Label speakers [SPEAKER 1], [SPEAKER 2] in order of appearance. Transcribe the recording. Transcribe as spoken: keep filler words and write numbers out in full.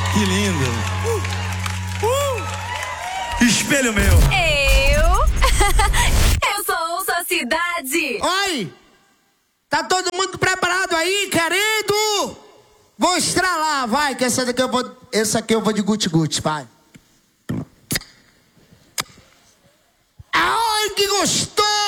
[SPEAKER 1] Que lindo. Uh, uh. Espelho meu.
[SPEAKER 2] Eu. Eu sou ouço a cidade.
[SPEAKER 3] Oi! Tá todo mundo preparado aí, querido? Vou estralar, vai, que essa daqui eu vou. Essa aqui eu vou de guti-guti, vai. Ai, que gostoso!